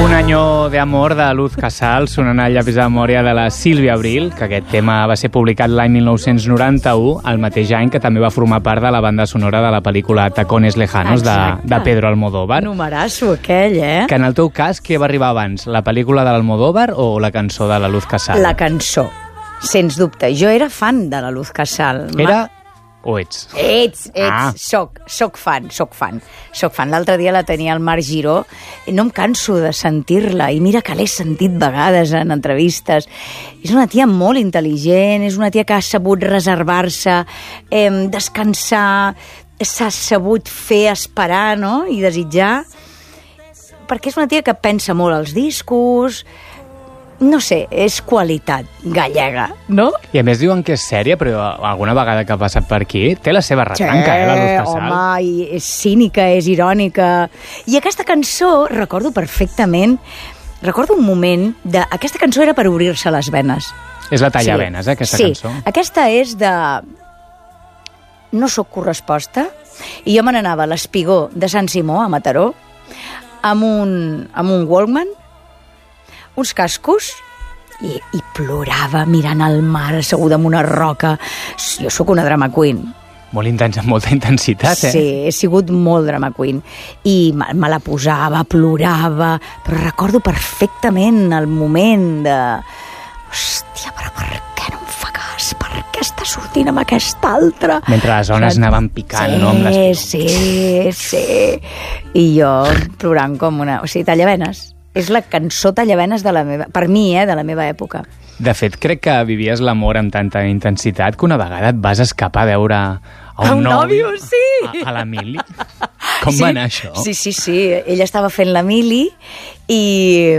Un año de amor de Luz Casal, sonant al llapis de memòria de la Sílvia Abril, que aquest tema va ser publicat l'any 1991, el mateix any que també va formar part de la banda sonora de la pel·lícula Tacones Lejanos de Pedro Almodóvar. Numerasso aquell, Que en el teu cas, què va arribar abans, la pel·lícula de l'Almodóvar o la cançó de la Luz Casal? La cançó, sens dubte. Jo era fan de la Luz Casal. Era... o ets? Soc fan. L'altre dia la tenia al Marc Giró, no em canso de sentir-la, i mira que l'he sentit vegades en entrevistes. És una tia molt intel·ligent, és una tia que ha sabut reservar-se, descansar, s'ha sabut fer esperar, no?, i desitjar, perquè és una tia que pensa molt als discos. No sé, és qualitat gallega, no? I a més diuen que és sèria, però alguna vegada que ha passat per aquí té la seva retranca, la Luz Casal. Home, i és cínica, és irònica. I aquesta cançó, recordo perfectament, recordo un moment de... Aquesta cançó era per obrir-se les venes. És la tallavenes, aquesta cançó. Sí, aquesta és de... No soc corresposta, i jo me n'anava a l'Espigó de Sant Simó, a Mataró, amb un Walkman, uns cascos, i plorava mirant el mar, asseguda en una roca. Jo sóc una drama queen. Molt intensa, amb molta intensitat, Sí, he sigut molt drama queen. I me la posava, plorava, però recordo perfectament el moment de... Hòstia, però per què no em fa cas? Per què està sortint amb aquesta altra? Mentre les ones anaven picant, no? Amb Sí. I jo plorant com una... O sigui, tallavenes. És la cançó tallavenes de la meva... Per mi, de la meva època. De fet, crec que vivies l'amor amb tanta intensitat que una vegada et vas escapar a veure a un nòvio, sí! A la Mili. Com va anar això? Sí. Ella estava fent la Mili i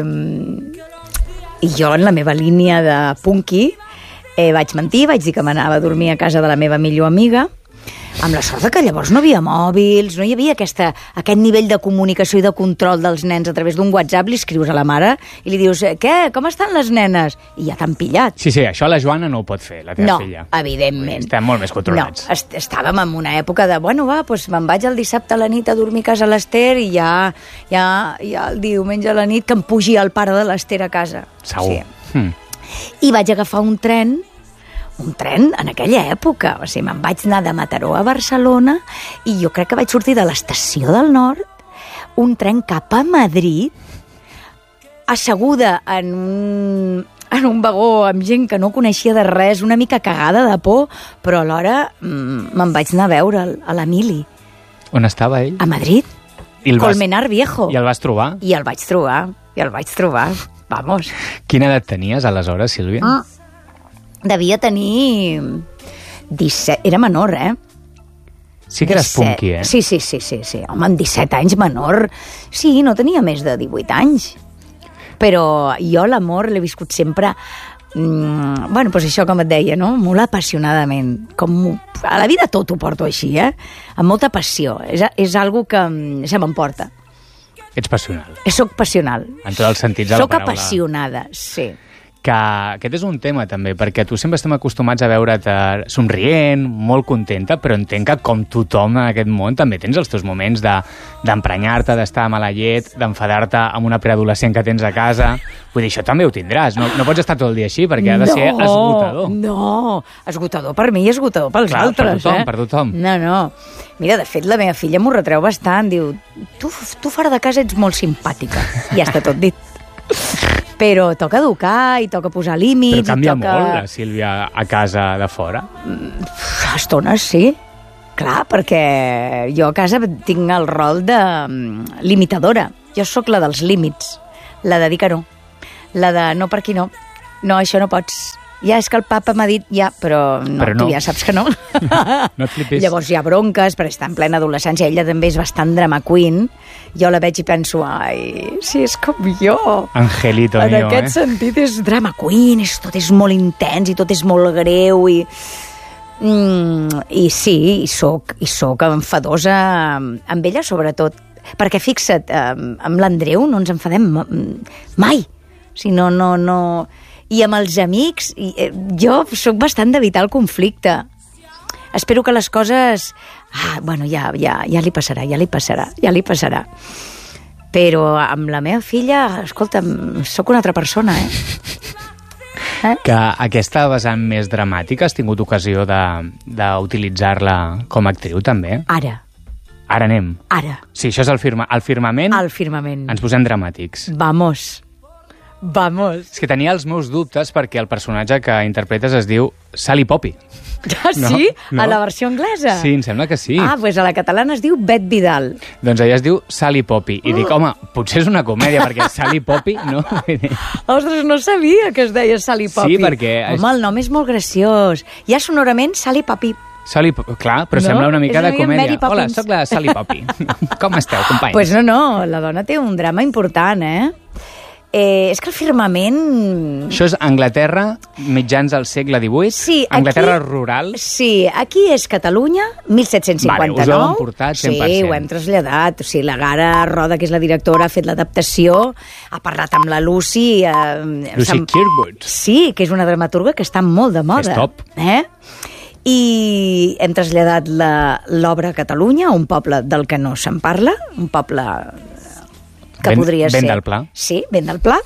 jo, en la meva línia de punky, vaig mentir, vaig dir que m'anava a dormir a casa de la meva millor amiga, amb la sort que llavors no hi havia mòbils, no hi havia aquest nivell de comunicació i de control dels nens a través d'un WhatsApp. Li escrius a la mare i li dius, què, com estan les nenes? I ja t'han pillat. Sí, això la Joana no ho pot fer, la teva filla. No, evidentment. Estem molt més controlats. No, estàvem en una època de, doncs me'n vaig el dissabte a la nit a dormir a casa l'Ester i ja el diumenge a la nit que em pugi el pare de l'Ester a casa. Segur. Sí. I vaig agafar un tren en aquella època, o sigui, me'n vaig anar de Mataró a Barcelona i jo crec que vaig sortir de l'estació del Nord, un tren cap a Madrid, asseguda en un vagó amb gent que no coneixia de res, una mica cagada de por, però alhora me'n vaig anar a veure a l'Emili. On estava ell? A Madrid, Colmenar Viejo. I el vas trobar? I el vaig trobar, vamos. Quina edat tenies aleshores, Sílvia? Devia tenir 17... Era menor, Sí que eres punky, Sí. Home, amb 17 anys menor. Sí, no tenia més de 18 anys. Però jo l'amor l'he viscut sempre... doncs això, com et deia, no? Molt apassionadament. A la vida tot ho porto així, amb molta passió. És algo que se m'emporta. Ets passional. Soc passional. En tots els sentits de la paraula. Soc apassionada, sí. Que aquest és un tema també, perquè tu sempre estem acostumats a veure't somrient, molt contenta, però entenc que com tothom en aquest món també tens els teus moments d'emprenyar-te, d'estar a mala llet, d'enfadar-te amb una preadolescent que tens a casa. Vull dir, això també ho tindràs, no pots estar tot el dia així perquè ha de ser esgotador. No, esgotador per mi i esgotador pels altres. Per tothom. No. Mira, de fet, la meva filla m'ho retreu bastant, diu, tu fora de casa ets molt simpàtica. I ja està tot dit. Però toca educar i toca posar límits. Però canvia molt la Sílvia a casa de fora? A estones, sí. Clar, perquè jo a casa tinc el rol de limitadora. Jo sóc la dels límits, la de dir que no, la de no per aquí no, això no pots. Ja, és que el papa m'ha dit ja, però no. Tu ja saps que no. No et flipis. Llavors hi ha bronques, perquè està en plena adolescència. Ella també és bastant drama queen. Jo la veig i penso, ai, si és com jo. Angelito mío, en aquest sentit és drama queen, tot és molt intens i tot és molt greu i sí, i soc enfadosa amb ella sobretot. Perquè fixa't, amb l'Andreu no ens enfadem mai. O sigui, no... I amb els amics, jo sóc bastant d'evitar el conflicte. Espero que les coses... ja li passarà. Però amb la meva filla, escolta'm, sóc una altra persona, Que aquesta vessant més dramàtica has tingut ocasió d'utilitzar-la com a actriu, també? Ara. Ara anem. Ara. Sí, això és el firmament. El firmament. Ens posem dramàtics. Vamos. És que tenia els meus dubtes perquè el personatge que interpretes es diu Sally Poppy. Ah, sí? No? A la versió anglesa? Sí, em sembla que sí. Doncs a la catalana es diu Bet Vidal. Doncs ella es diu Sally Poppy. I dic, home, potser és una comèdia, perquè Sally Poppy, no? Ostres, no sabia que es deia Sally Poppy. Sí, perquè... Home, el nom és molt graciós. Hi ha sonorament Sally Poppy. Clar, però no? Sembla una mica de comèdia. Hola, sóc la Sally Poppy. Com esteu, companys? Pues no, la dona té un drama important, és que el firmament... Això és Anglaterra, mitjans del segle XVIII? Sí, Anglaterra rural? Sí, aquí és Catalunya, 1759. Vale, us ho heu emportat 100%. Sí, ho hem traslladat. O sigui, la Gara Roda, que és la directora, ha fet l'adaptació, ha parlat amb la Lucy... Lucy Kirkwood. Sí, que és una dramaturga que està molt de moda. És top. I hem traslladat l'obra a Catalunya, un poble del que no se'n parla, un poble... que podria ser... Ben del Pla. Sí, ben del Pla.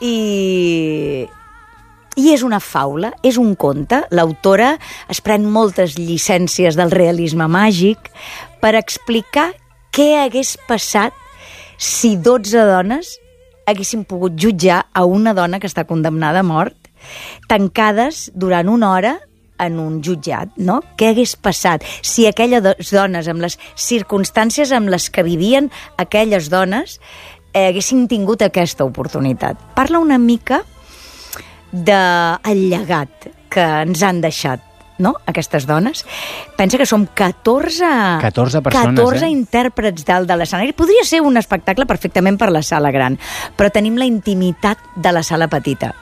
I és una faula, és un conte. L'autora es pren moltes llicències del realisme màgic per explicar què hagués passat si 12 dones haguessin pogut jutjar a una dona que està condemnada a mort, tancades durant una hora en un jutjat, no? Què hagués passat si aquelles dones, amb les circumstàncies amb les que vivien aquelles dones, haguessin tingut aquesta oportunitat. Parla una mica del llegat que ens han deixat, no?, aquestes dones. Pensa que som 14 persones, 14 intèrprets dalt de l'escenari. Podria ser un espectacle perfectament per la sala gran, però tenim la intimitat de la sala petita.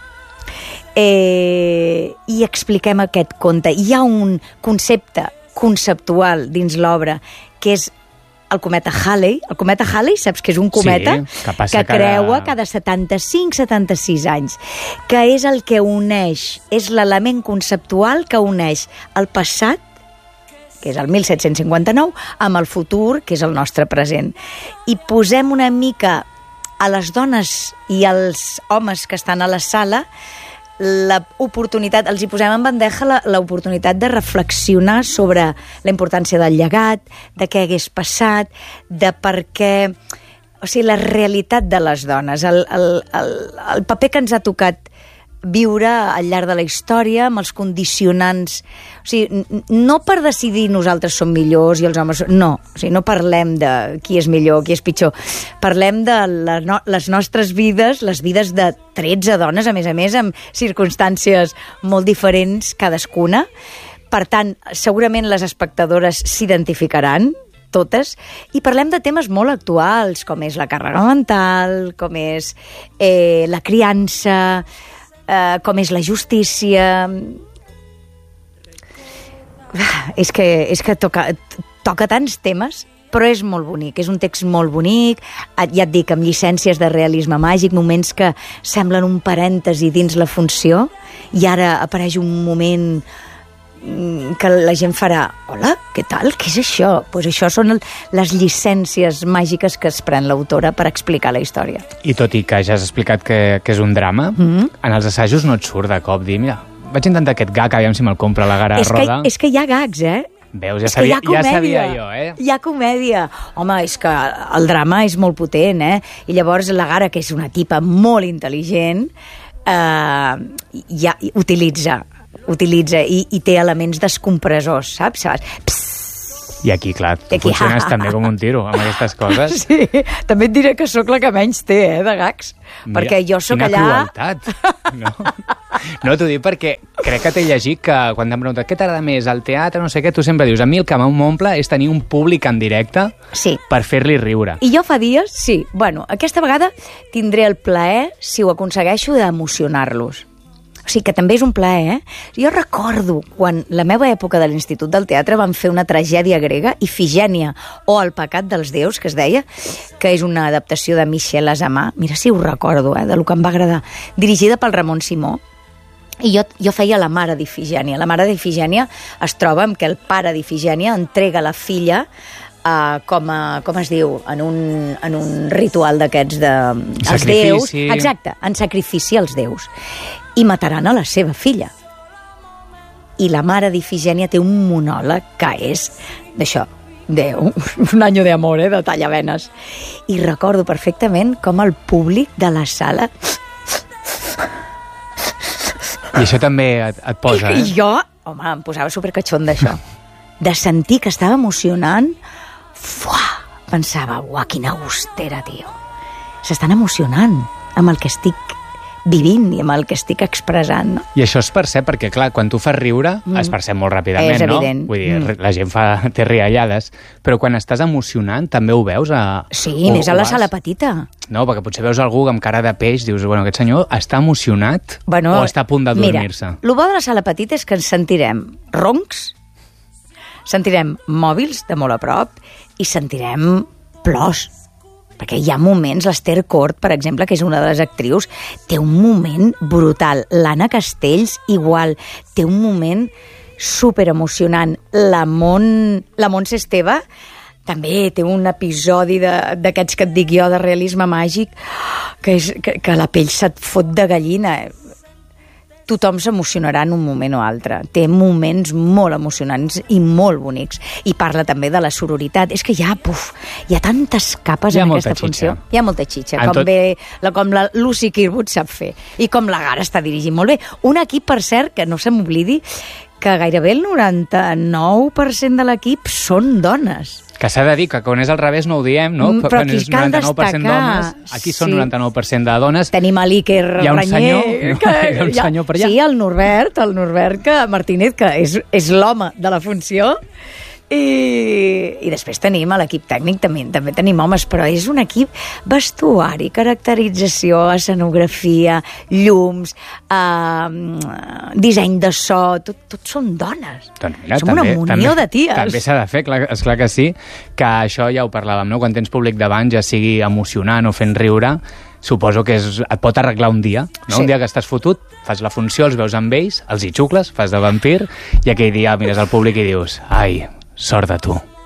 I expliquem aquest conte. Hi ha un concepte conceptual dins l'obra que és el cometa Halley. El cometa Halley, saps que és un cometa que creua cada 75-76 anys, que és el que uneix, és l'element conceptual que uneix el passat, que és el 1759, amb el futur, que és el nostre present. I posem una mica a les dones i als homes que estan a la sala l'oportunitat, els hi posem en bandeja l'oportunitat de reflexionar sobre la importància del llegat, de què hagués passat, de per què... O sigui, la realitat de les dones, el paper que ens ha tocat viure al llarg de la història, amb els condicionants... O sigui, no per decidir nosaltres som millors i els homes... No, o sigui, no parlem de qui és millor, qui és pitjor. Parlem de les nostres vides, les vides de 13 dones, a més, amb circumstàncies molt diferents cadascuna. Per tant, segurament les espectadores s'identificaran, totes, i parlem de temes molt actuals, com és la càrrega mental, com és la criança... com és la justícia. És que toca tants temes, però és molt bonic, és un text molt bonic, ja et dic, amb llicències de realisme màgic, moments que semblen un parèntesi dins la funció, i ara apareix un moment que la gent farà, hola, què tal? Què és això? Pues això són les llicències màgiques que es pren l'autora per explicar la història. I tot i que ja has explicat que és un drama, en els assajos no et surt de cop dir, mira, vaig intentar aquest gag, aviam si me'l compra la Gara Roda. És que hi ha gags, Veus, ja sabia jo, Hi ha comèdia. Home, és que el drama és molt potent, I llavors la Gara, que és una tipa molt intel·ligent, ja utilitza i té elements descompressors, saps? I aquí, clar, tu funciones també com un tiro amb aquestes coses. Sí, també et diré que sóc la que menys té, de gags. Mira, perquè jo sóc allà... Quina crueltat. No, t'ho dic perquè crec que t'he llegit que quan t'han preguntat què t'agrada més, el teatre, no sé què, tu sempre dius, a mi el que m'omple és tenir un públic en directe per fer-li riure. I jo fa dies, sí. Bueno, aquesta vegada tindré el plaer, si ho aconsegueixo, d'emocionar-los. O sigui, que també és un plaer, Jo recordo quan la meva època de l'Institut del Teatre van fer una tragèdia grega, Ifigènia, o El pecat dels déus, que es deia, que és una adaptació de Michel Azamà, mira si ho recordo, de lo que em va agradar, dirigida pel Ramon Simó, i jo feia la mare d'Ifigènia. La mare d'Ifigènia es troba amb que el pare d'Ifigènia entrega la filla com es diu, en un ritual d'aquests de... Els déus, exacte, en sacrifici als déus. I mataran a la seva filla. I la mare d'Ifigènia té un monòleg que és d'això, un año de amor, de tallavenes. I recordo perfectament com el públic de la sala... I això també et posa, I jo, home, em posava supercatxon d'això. De sentir que estava emocionant, pensava, uah, quina gustera, tio. S'estan emocionant amb el que estic vivint i amb el que estic expressant. No? I això es percep perquè, clar, quan tu fas riure, es percep molt ràpidament, és evident. No? Vull dir, la gent té riallades, però quan estàs emocionant també ho veus Sí, més a la sala petita. No, perquè potser veus algú amb cara de peix, dius, bueno, aquest senyor està emocionat o està a punt de dormir-se? Mira, el bo de la sala petita és que ens sentirem roncs, sentirem mòbils de molt a prop i sentirem plors. Perquè hi ha moments, l'Esther Cort, per exemple, que és una de les actrius, té un moment brutal. L'Anna Castells, igual, té un moment superemocionant. La Montse Esteve també té un episodi d'aquests que et dic jo, de realisme màgic, que la pell se't fot de gallina. Tothom s'emocionarà en un moment o altre. Té moments molt emocionants i molt bonics. I parla també de la sororitat. És que hi ha tantes capes en aquesta funció. Hi ha molta xitxa. Com la Lucy Kirwood sap fer. I com la Gara està dirigint molt bé. Un equip, per cert, que no se m'oblidi, que gairebé el 99% de l'equip són dones. Que s'ha de dir que quan és al revés no ho diem, no? Però quan aquí cal destacar. D'homes, aquí són 99% de dones. Tenim a l'Iker Ranyer. Hi ha un senyor per allà. Sí, el Norbert Martínez, que és l'home de la funció. I després tenim a l'equip tècnic, també tenim homes, però és un equip vestuari, caracterització, escenografia, llums, disseny de so, tot són dones. Doncs mira, som una munió de ties. També s'ha de fer, esclar que sí, que això ja ho parlàvem, no? Quan tens públic davant, ja sigui emocionant o fent riure, suposo que et pot arreglar un dia, no? Sí. Un dia que estàs fotut, fas la funció, els veus amb ells, els hi xucles, fas de vampir, i aquell dia mires al públic i dius, ai, sort de tu.